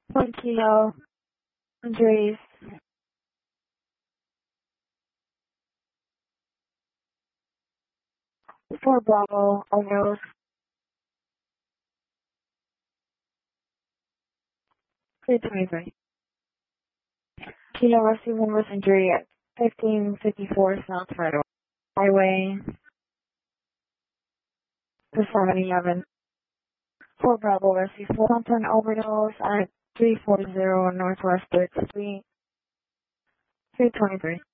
1 Kilo, Andres, 4 Bravo, Overdose, Clear 23. Kilo received one was injury at 1554 South Federal Highway to 711. 4 Bravo received 4 Compton overdose at 340 Northwest 3rd Street, 323.